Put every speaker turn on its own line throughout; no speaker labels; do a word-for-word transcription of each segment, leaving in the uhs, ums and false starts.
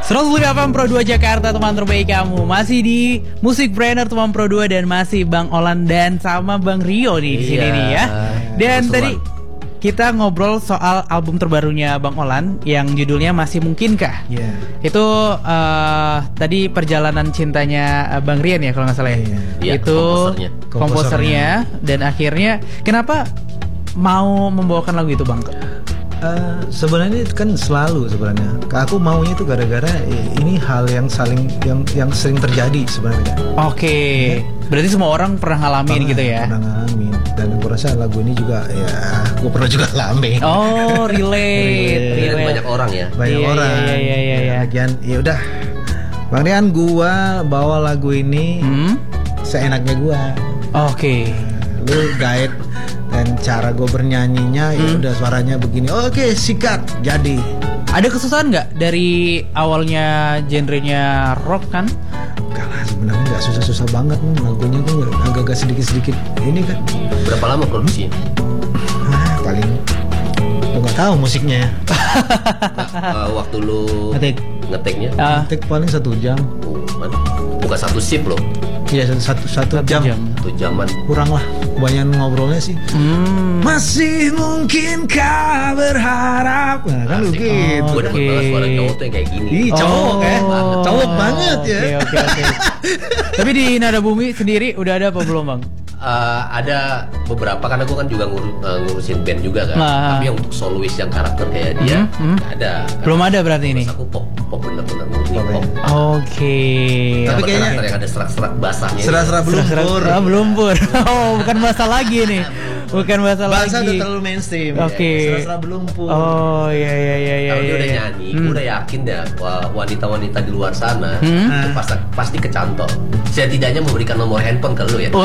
seratus lima F M Pro dua Jakarta, teman terbaik kamu. Masih di Musik Brainer teman Pro dua dan masih Bang Olan dan sama Bang Rio nih di sini
Iya.
nih ya. Dan
Keseruan.
tadi kita ngobrol soal album terbarunya Bang Olan yang judulnya Masih Mungkinkah.
Iya.
Itu uh, tadi perjalanan cintanya uh, Bang Rian ya kalau nggak salah ya.
Iya.
Iya,
Itu
komposernya.
komposernya dan akhirnya kenapa mau membawakan lagu itu Bang?
Eh, sebenarnya kan selalu sebenarnya. Aku maunya itu gara-gara eh, ini hal yang saling yang yang sering terjadi sebenarnya.
Oke, berarti semua orang pernah ngalamin
Pernah,
gitu ya?
Pernah ngalamin. Dan aku rasa lagu ini juga ya, aku pernah juga ngalamin.
Oh, relate,
Relate.
Iya,
relate.
banyak orang ya.
Banyak
Iya,
orang.
iya, iya, iya, iya.
Lagian ya udah. Bang Rian, gua bawa lagu ini
Hmm?
seenaknya gua.
Oke.
Lu guide dan cara gue bernyanyinya ya
Hmm.
udah suaranya begini. Oke, sikat jadi.
Ada kesusahan nggak dari awalnya genrenya rock kan?
Enggak lah, sebenarnya nggak susah-susah banget nih lagunya tuh agak-agak sedikit-sedikit ini kan.
Berapa lama produksinya?
Ah, paling gue nggak tahu musiknya ya.
Nah, eh, waktu lu
Ngetik.
ngeteknya,
Ah,
Ngetik paling satu jam.
oh, man. bukan satu shift loh,
Iya satu satu,
Satu
jam.
jam.
satu jaman.
Kurang lah. Kebanyakan ngobrolnya sih.
hmm.
Masih mungkinkah berharap? Nah, kan lu
Asik.
gitu.
Gue
Oke.
demen banget suara cowok tuh yang kayak gini.
Ih, cowok ya.
Oh.
Cowok banget ya.
Oke, oke, oke. Tapi di Nada Bumi sendiri udah ada apa belum Bang?
Eh, ada beberapa karena gue kan juga ngur- eh, ngurusin band juga kan.
Nah.
Tapi yang untuk solois yang karakter kayak dia
Hmm, hmm.
nggak ada.
Belum ada berarti ini.
Terus aku pop, pop bener-bener murni
Pop
pop.
ya.
Oke.
Tapi
Tapi
kayaknya-
karakter yang ada serak-serak basahnya.
Serah-serah belum pur.
Ah, belum pur. Oh, bukan bahasa lagi nih. Bukan bahasa,
Bahasa
lagi.
udah terlalu mainstream.
Oke.
Serah-serah belum pur.
Oh, iya iya iya iya.
Kalau dia
iya,
udah
iya.
nyanyi,
Hmm.
gue udah yakin dah wah, wanita-wanita di luar sana
Hmm.
itu pasti, pasti kecantol. Setidaknya memberikan nomor handphone ke lu ya.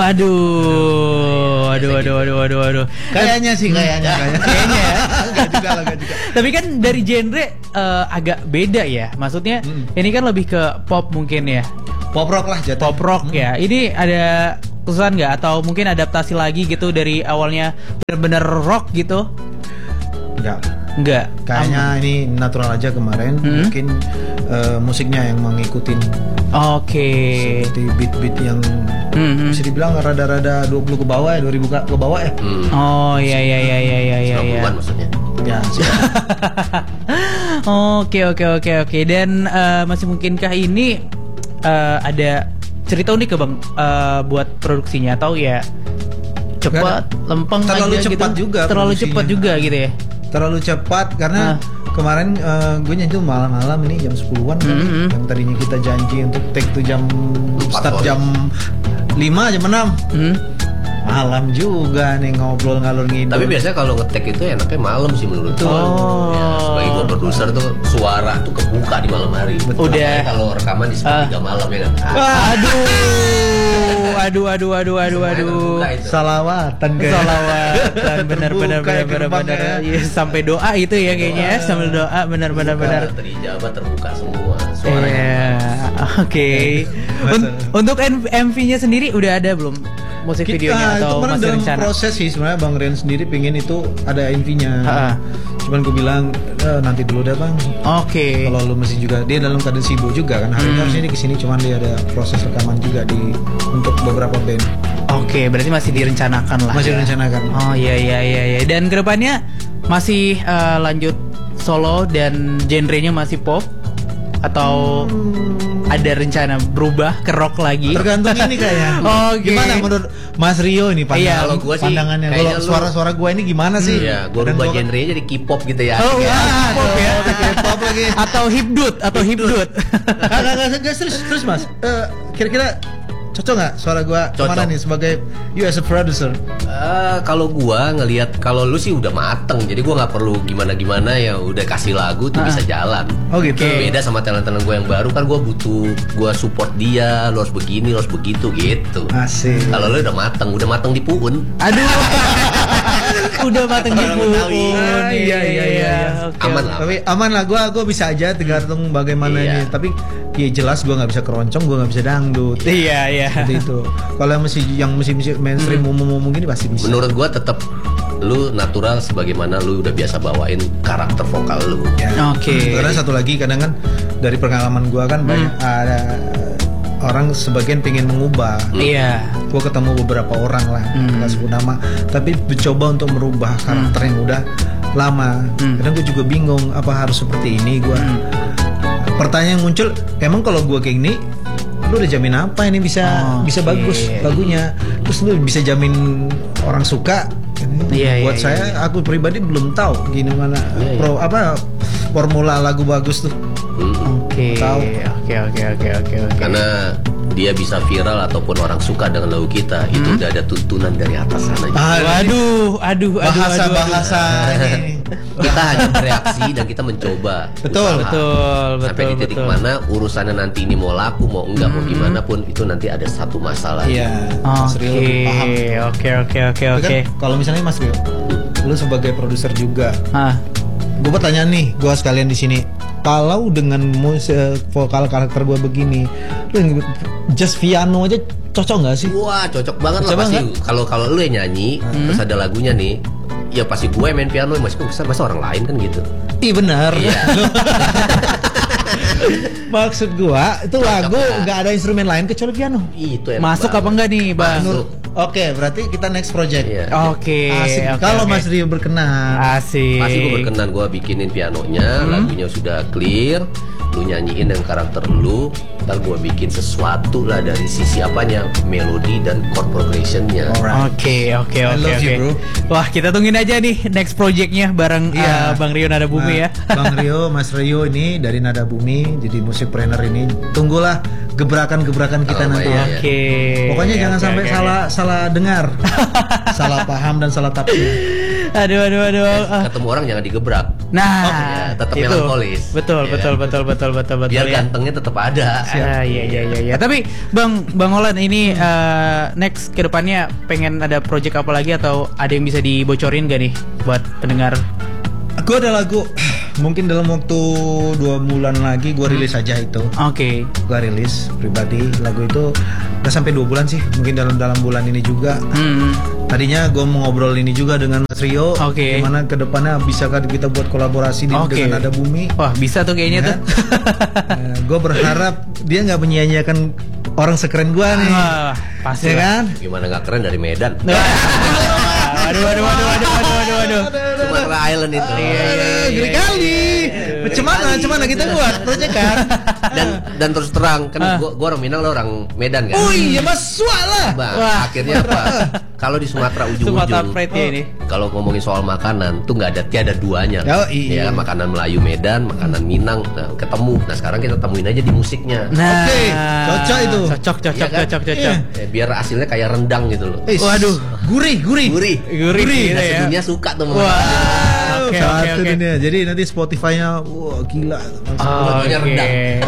Waduh, waduh, waduh, waduh, waduh, waduh.
Kayaknya sih kayaknya kayaknya.
Kayaknya ya.
Enggak juga lah, enggak juga.
Tapi kan dari genre eh, agak beda ya. Maksudnya
Hmm.
ini kan lebih ke pop mungkin ya.
Pop rock lah jatuh.
Pop rock ya. Ini ada kesusahan nggak atau mungkin adaptasi lagi gitu dari awalnya benar-benar rock gitu?
Enggak.
Enggak.
Kayaknya ini natural aja kemarin.
Hmm.
Mungkin eh, musiknya yang mengikutin
Oke.
seperti beat-beat yang
Hmm, hmm.
bisa dibilang rada-rada dua puluh ke bawah ya, dua ribu ke ke bawah ya.
Hmm.
Oh iya iya iya iya iya iya.
sembilan
iya.
puluhan maksudnya.
Ya, sih.
Oke oke oke oke. Dan eh, masih mungkinkah ini eh, ada cerita unik ke Bang eh, buat produksinya atau ya cepat, lempeng
Terlalu
aja
cepat
gitu?
juga
Terlalu
produksinya.
cepat juga gitu ya.
Terlalu cepat karena
Ah.
kemarin eh, gue nyanyi tuh malam-malam ini jam sepuluhan kan.
Mhm.
Yang tadinya kita janji untuk take tuh jam
Empat
start
sore.
jam lima jam enam.
Hmm?
Malam juga nih ngobrol ngalur ngidul.
Tapi biasanya kalau ngetek itu enaknya malam sih menurut gue.
Oh.
Ya, sebagai gue produser tuh suara tuh kebuka di malam hari.
Udah.
Apalagi kalau rekaman di sepertiga malam ya kan. Ah,
Aduh, aduh, aduh, aduh, aduh,
semuanya
aduh.
terbuka itu.
salawatan kayak.
Salawatan benar benar
Terbuka
benar
ya
benar benar.
gerbangnya.
Iya, sampai doa itu ya kayaknya ya, sambil doa benar benar
Terbuka,
benar.
Terijabah terbuka semua suaranya.
Iya, oke. Un- Untuk M V-nya sendiri udah ada belum musik
Kita-
videonya
itu
atau
kemarin
masih
dalam
rencana?
proses sih sebenarnya Bang Rian sendiri pengen itu ada M V-nya.
Ha-ha.
Cuman gue bilang "Eh, nanti dulu deh Bang.
Oke.
Kalau lu mesti juga dia dalam keadaan sibuk juga kan hari ini
Hmm.
harusnya dia kesini cuman dia ada proses rekaman juga di untuk beberapa band
Oke, berarti masih direncanakan lah.
masih
ya.
direncanakan.
Oh iya iya iya iya. Dan kedepannya masih eh, lanjut solo dan genrenya masih pop atau ada rencana berubah ke rock lagi?
Tergantung ini kayaknya.
Oke.
Gimana menurut Mas Rio ini pandangan,
Iya,
kalau gua sih
pandangannya kalau
kayaknya lu-
suara-suara gua ini gimana sih?
Iya, gue
Dan
rubah
gua kan-
genrenya jadi K-pop gitu ya.
Oh,
Ya.
wah, K-pop ya.
K-pop lagi.
Atau hipdut atau hipdut.
Enggak enggak enggak terus terus Mas. Eh, kira-kira cocok nggak suara gua kemana
Cocok.
nih sebagai you as a producer?
Eh, kalau gua ngelihat kalau lu sih udah mateng, jadi gua nggak perlu gimana-gimana ya udah kasih lagu tuh
Ah.
bisa jalan.
Oh gitu.
Oke.
Beda sama talent-talent gua yang baru kan gua butuh gua support dia, lu harus begini, lu harus begitu gitu.
Asik.
Kalau lu udah mateng, udah mateng di puun.
Aduh. Udah mateng di
Orang
puun.
Betawi.
Ah, iya, iya, iya.
Oke.
Aman lah.
Tapi aman lah, gue gue bisa aja tergantung bagaimana
Iya.
ini. Tapi ya jelas gue nggak bisa keroncong, gue nggak bisa dangdut.
Iya iya.
Seperti itu. Kalau yang mesti yang mesti mesti mainstream umum-umum gini pasti bisa.
Menurut gua tetap lu natural sebagaimana lu udah biasa bawain karakter vokal lu.
Ya.
Oke.
Karena satu lagi kadang kan dari pengalaman gue kan banyak ada orang sebagian pengen mengubah.
Iya.
Gue ketemu beberapa orang lah,
Hmm.
nggak sebut nama, tapi mencoba untuk merubah karakter yang udah lama.
Hmm.
Kadang gue juga bingung apa harus seperti ini. Gue pertanyaan yang muncul, emang kalau gue kayak gini, lu udah jamin apa ini bisa
Oh,
bisa
oke.
bagus lagunya? Terus lu bisa jamin orang suka? Ini
Iya,
buat
iya,
saya,
iya.
aku pribadi belum tahu gini mana
Iya, iya.
pro apa formula lagu bagus tuh.
Mm.
Oke,
Tahu.
oke, oke, oke, oke, oke.
Karena dia bisa viral ataupun orang suka dengan lagu kita, itu udah ada tuntunan dari atas sana.
Ah,
Waduh, aduh, aduh,
bahasa
aduh, aduh.
bahasa ini.
Kita hanya bereaksi dan kita mencoba.
Betul,
usaha.
betul,
Sampai
betul,
di titik
betul.
mana urusannya nanti ini mau laku mau enggak mau gimana pun itu nanti ada satu masalah.
Iya, Mas Rio
Oke,
lebih paham.
oke, oke, oke,
Tapi
oke.
kan kalau misalnya Mas Rio, lu sebagai produser juga,
Ah,
gue pertanyaan nih, gue sekalian di sini. Kalau dengan musik vokal karakter gue begini, lu just piano aja cocok nggak sih?
Wah cocok banget lah
Coba
pasti.
nggak?
Kalau kalau lu yang nyanyi terus ada lagunya nih, ya pasti gue main piano masih bisa masa orang lain kan gitu.
Iya benar.
Iya.
Maksud gue itu lagu
lah.
nggak ada instrumen lain kecuali piano.
Itu enak
masuk
banget.
apa enggak nih, Bang?
Masuk.
Oke, berarti kita next project.
Iya.
Oke,
Asik.
oke,
Kalau
oke.
Mas Rio berkenan.
Asik.
Pasti gue berkenan gue bikinin pianonya, lagunya sudah clear, lu nyanyiin dengan karakter lu, ntar gue bikin sesuatu lah dari sisi apanya, melodi dan chord progressionnya.
Alright.
Oke, oke,
I
oke,
love you,
oke.
bro.
Wah, kita tungguin aja nih next projectnya bareng
Iya.
uh, Bang Rio Nada Bumi
Nah,
ya.
Bang Rio, Mas Rio ini dari Nada Bumi, jadi musik trainer ini. Tunggulah gebrakan-gebrakan kita
Oh,
nanti.
iya,
ya.
iya.
Oke.
Pokoknya jangan
Oke,
sampai
oke,
salah salah dengar, salah paham dan salah tafsir.
oke. Aduh, aduh, aduh. Ah.
Ketemu orang jangan digebrak.
Nah,
Oh, iya, tetap
itu.
melankolis.
Betul,
Iya.
betul, betul, betul, betul, betul.
Biar
ya.
gantengnya tetap ada.
Ah, iya, iya, iya, iya. Tapi Bang, Bang Olan ini uh, next ke depannya pengen ada project apa lagi atau ada yang bisa dibocorin gak nih buat pendengar?
Gue ada lagu, mungkin dalam waktu dua bulan lagi gue rilis aja itu.
Oke.
Gue rilis pribadi lagu itu udah sampai dua bulan sih, mungkin dalam dalam bulan ini juga.
Hmm.
Tadinya gue mau ngobrol ini juga dengan Mas Rio,
Oke.
gimana kedepannya bisakah kita buat kolaborasi di,
Oke.
dengan Nada Bumi.
Wah, bisa tuh kayaknya
Ya.
tuh.
Gue berharap dia nggak menyia-nyiakan orang sekeren gue nih,
Wah, pasti
ya
lah.
kan?
Gimana nggak keren dari Medan?
Waduh, waduh, waduh, waduh, waduh, waduh, waduh.
Sumatera Island itu.
Iya, iya, iya,
Gede
iya.
kali. Cemana, cemana kita buat proyek kan?
Dan dan terus terang kan
Ah.
gua, gua orang Minang lo orang Medan kan.
Oh iya mas lah.
Bang,
Wah.
akhirnya apa? Kalau di Sumatera
Sumatera
ujung-ujung,
Pride ya ini.
kalau ngomongin soal makanan tuh nggak ada tiada duanya.
Oh, iya.
Ya kan, makanan Melayu Medan, makanan Minang, nah, ketemu. Nah sekarang kita temuin aja di musiknya.
Nah,
Oke, cocok itu.
Cocok, cocok,
Iya kan?
cocok, cocok.
Ya, biar hasilnya kayak rendang gitu loh.
Eh,
Waduh.
gurih, gurih.
Gurih.
Gurih gitu
Nah,
ya.
sedunia suka tuh sama
Wah.
makanan.
Oke,
Satu
oke, oke.
dunia. Jadi nanti Spotify-nya, wah gila.
Oh,
Lagunya
oke.
rendang.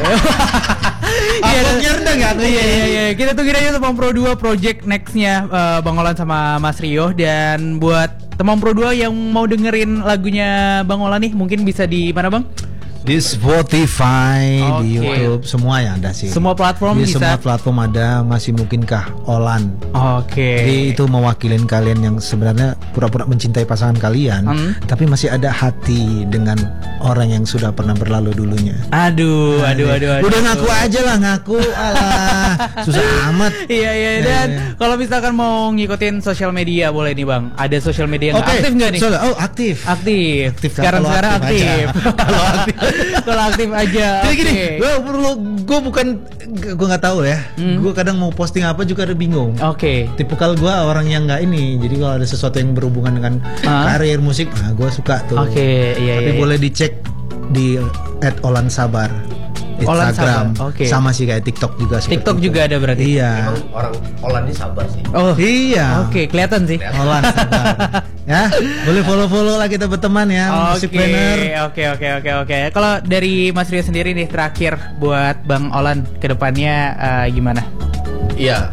Iya,
Uploadnya rendang ya?
Iya, iya, iya. Kita tungguin aja Temam Pro dua project next-nya eh, Bang Olan sama Mas Rio. Dan buat Temam Pro dua yang mau dengerin lagunya Bang Olan nih, mungkin bisa di mana Bang?
Di Spotify, di
Oke.
YouTube, semua yang ada sih.
Semua platform
Di
bisa?
semua platform ada, masih mungkinkah Olan?
Oke.
Jadi itu mewakilin kalian yang sebenarnya pura-pura mencintai pasangan kalian,
Hmm.
tapi masih ada hati dengan orang yang sudah pernah berlalu dulunya.
Aduh, aduh, aduh, aduh.
Udah ngaku aja lah, ngaku, alah, susah amat.
Iya, iya. Dan kalau misalkan mau ngikutin sosial media boleh nih Bang. Ada sosial media yang
Oke,
aktif nggak nih?
soalnya- oh aktif.
Aktif.
Aktif,
sekarang
kalau
sekarang
aktif
aktif.
aja.
Kalau aktif, kalau aktif aja.
Jadi gini,
Oke.
gue perlu, gue bukan, gue nggak tahu ya.
Hmm.
Gue kadang mau posting apa juga ada bingung.
Oke.
Tipikal gue orang yang nggak ini, jadi kalau ada sesuatu yang berhubungan dengan
Ah.
karir musik, nah gue suka tuh.
Oke, iya,
Tapi
iya,
boleh dicek di at Olan Sabar
Olan
Instagram,
Sabar, oke.
sama sih kayak TikTok juga. seperti
TikTok
itu.
juga ada berarti?
Iya.
Emang orang Olan ini sabar sih.
Oh.
Iya.
Oke, kelihatan sih.
Olan Sabar. Ya, boleh follow-follow lah kita berteman ya, musik
Oke,
planner.
oke, oke, oke, oke. Kalau dari Mas Rio sendiri nih terakhir buat Bang Olan ke depannya eh, gimana?
Iya,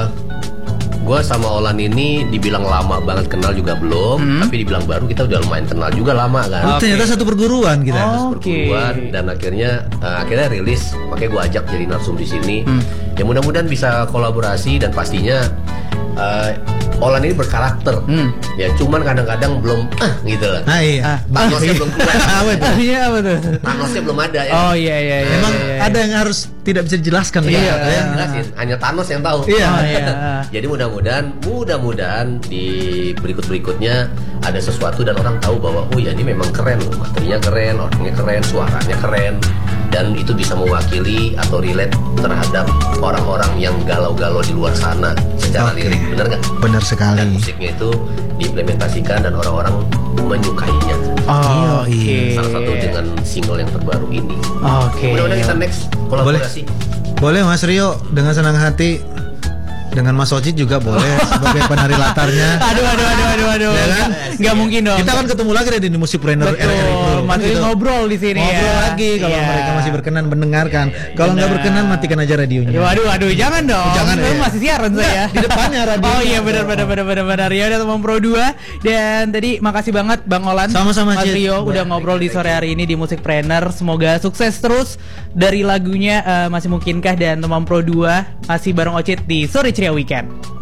gue sama Olan ini dibilang lama banget kenal juga belum,
Hmm.
tapi dibilang baru kita udah lumayan kenal juga lama kan.
Oke.
Ternyata satu perguruan kita.
Oh.
Perguruan dan akhirnya eh, akhirnya rilis, makanya gue ajak jadi narsum di sini.
Hmm.
Ya mudah-mudahan bisa kolaborasi dan pastinya eh, Olan ini berkarakter.
Hmm.
Ya cuman kadang-kadang belum ah gitu lah.
Ah iya.
Ah.
Thanosnya belum keluar.
Iya apa tuh?
Thanosnya belum ada ya.
Oh iya iya. iya
Memang
iya, iya.
ada yang harus tidak bisa dijelaskan
Iya.
ya.
Saya jelasin, hanya Thanos yang tahu.
Iya.
Oh, iya.
Jadi mudah-mudahan, mudah-mudahan di berikut-berikutnya ada sesuatu dan orang tahu bahwa oh ya ini memang keren loh, materinya keren, orangnya keren, suaranya keren, dan itu bisa mewakili atau relate terhadap orang-orang yang galau-galau di luar sana secara
Oke.
lirik, benar nggak?
Benar
Dan
sekali.
musiknya itu diimplementasikan dan orang-orang menyukainya.
Oh, oke.
Iya,
Salah satu dengan single yang terbaru ini.
Oke.
Mudah-mudahan kita next kolaborasi.
Boleh Mas Rio, dengan senang hati. Dengan Mas Ocit juga boleh sebagai penari latarnya.
Aduh aduh aduh aduh aduh.
Ya kan?
Nggak mungkin dong.
Kita kan ketemu lagi di Musikpreneur R R I Crew.
Betul.
Kan
Masih
gitu.
ngobrol di sini
Ngobrol
ya.
lagi kalau
Iya.
mereka masih berkenan mendengarkan. Kalau nggak
Benar.
berkenan matikan aja radionya.
Waduh, aduh, jangan dong.
Jangan,
Lu
ya.
masih siaran saya.
Di depannya radio.
Oh iya, benar benar benar benar benar. Ya udah teman Pro dua dan tadi makasih banget Bang Olan.
Sama-sama,
Mas
Cid.
Rio udah ngobrol di sore hari ini di Musikpreneur. Semoga sukses terus dari lagunya eh, masih mungkinkah dan teman Pro dua masih bareng Ocit di Sore Ceria Weekend.